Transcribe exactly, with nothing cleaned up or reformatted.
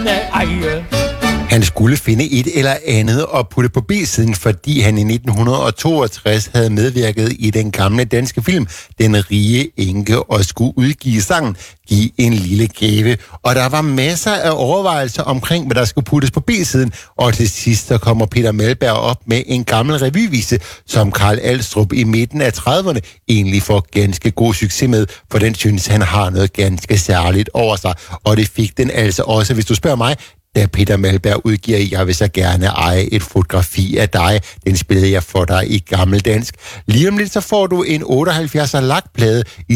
Han skulle finde et eller andet og putte på B-siden, fordi han i nitten toogtres havde medvirket i den gamle danske film Den rige enke og skulle udgive sangen Giv en lille gave. Og der var masser af overvejelser omkring, hvad der skulle puttes på B-siden. Og til sidst så kommer Peter Malberg op med en gammel revyvise, som Carl Alstrup i midten af trediverne egentlig får ganske god succes med, for den synes han har noget ganske særligt over sig. Og det fik den altså også, hvis du spørger mig, da Peter Malberg udgiver Jeg vil så gerne eje et fotografi af dig. Den spillede jeg for dig i gammeldansk. Lige om lidt så får du en otteoghalvfjerdser lakplade i